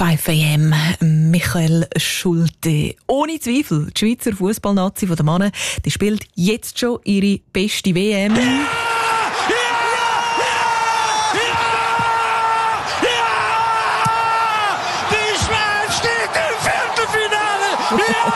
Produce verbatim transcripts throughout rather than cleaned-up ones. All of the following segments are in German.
fünf a m. Michael Schulte. Ohne Zweifel, die Schweizer Fußballnazi der Männer, die spielt jetzt schon ihre beste W M. Ja! Ja! Ja! Ja! Ja! Die Schweiz steht im Viertelfinale! Ja!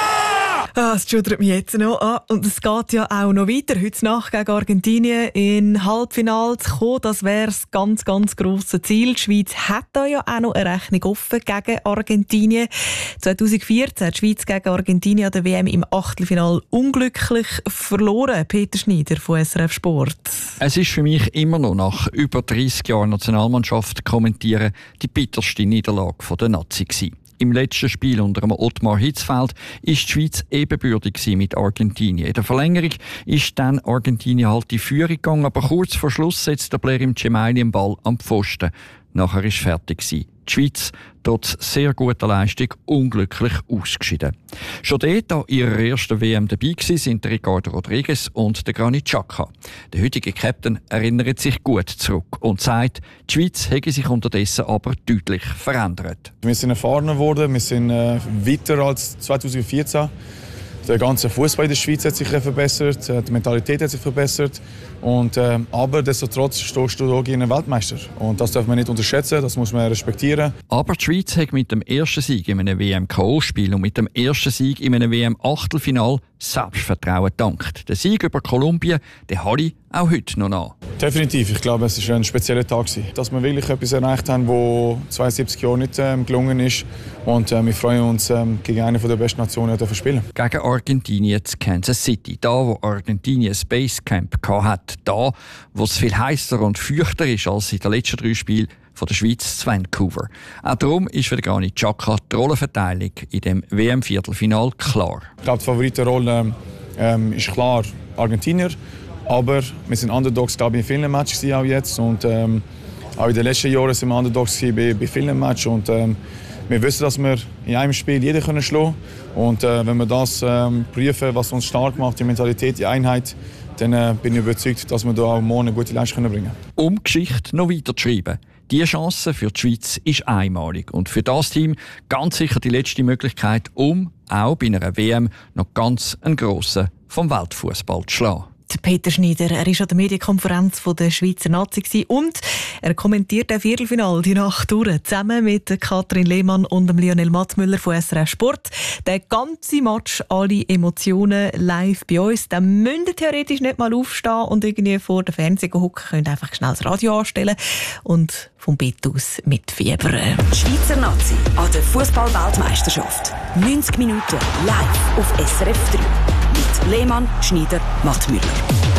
Ah, es schudert mich jetzt noch an. Und es geht ja auch noch weiter. Heute Nacht gegen Argentinien in Halbfinale zu kommen, das wäre das ganz, ganz grosse Ziel. Die Schweiz hat da ja auch noch eine Rechnung offen gegen Argentinien. zwanzig vierzehn hat die Schweiz gegen Argentinien an der W M im Achtelfinale unglücklich verloren. Peter Schneider von S R F Sport. Es ist für mich immer noch nach über dreissig Jahren Nationalmannschaft kommentieren die bitterste Niederlage der Nazi gewesen. Im letzten Spiel unter dem Ottmar Hitzfeld ist die Schweiz ebenbürtig mit Argentinien. In der Verlängerung ist dann Argentinien halt die Führung gegangen, aber kurz vor Schluss setzt der Blerim Cemaili den Ball am Pfosten. Nachher war es fertig. Die Schweiz, trotz sehr guter Leistung, unglücklich ausgeschieden. Schon dort an ihrer ersten W M dabei waren sind Ricardo Rodriguez und der Granit Xhaka. Der heutige Captain erinnert sich gut zurück und sagt, die Schweiz hätte sich unterdessen aber deutlich verändert. Wir sind erfahrener geworden, wir sind äh, weiter als zwanzig vierzehn. Der ganze Fußball in der Schweiz hat sich verbessert, die Mentalität hat sich verbessert. Und, äh, aber destotrotz stehst du hier gegen einen Weltmeister. Und das darf man nicht unterschätzen, das muss man respektieren. Aber die Schweiz hat mit dem ersten Sieg in einem W M-K O-Spiel und mit dem ersten Sieg in einem W M-Achtelfinal Selbstvertrauen gedankt. Der Sieg über Kolumbien, den habe ich auch heute noch nach. Definitiv. Ich glaube, es war ein spezieller Tag. Dass wir wirklich etwas erreicht haben, das zweiundsiebzig Jahre nicht ähm, gelungen ist. Und äh, wir freuen uns, ähm, gegen eine der besten Nationen zu spielen. Gegen Argentinien zu Kansas City. Da, wo Argentinien ein Basecamp hatte. Da, wo es viel heißer und feuchter ist als in den letzten drei Spielen von der Schweiz zu Vancouver. Auch darum ist für den Granit Xhaka die Rollenverteilung in dem W M-Viertelfinal klar. Ich glaube, die Favoritenrolle ähm, ist klar Argentinier. Aber wir sind Underdogs, glaube ich, in vielen Matches auch jetzt. Und ähm, auch in den letzten Jahren sind wir Underdogs bei, bei vielen Matches. Und ähm, wir wissen, dass wir in einem Spiel jeden können schlagen können. Und äh, wenn wir das ähm, prüfen, was uns stark macht, die Mentalität, die Einheit, dann äh, bin ich überzeugt, dass wir da auch morgen eine gute Leistung bringen können. Um die Geschichte noch weiter zu schreiben. Diese Chance für die Schweiz ist einmalig. Und für das Team ganz sicher die letzte Möglichkeit, um auch bei einer W M noch ganz einen Grossen vom Weltfußball zu schlagen. Peter Schneider, er war an der Medienkonferenz der Schweizer Nazi und er kommentiert das Viertelfinale die Nacht durch, zusammen mit Katrin Lehmann und Lionel Mattmüller von S R F Sport. Der ganze Match, alle Emotionen live bei uns. Dann müsst ihr theoretisch nicht mal aufstehen und irgendwie vor dem Fernseher hocken, könnt einfach schnell das Radio anstellen und vom Bett aus mitfiebern. Die Schweizer Nazi an der Fußball-Weltmeisterschaft. neunzig Minuten live auf S R F drei. Mit Lehmann, Schneider, Mattmüller.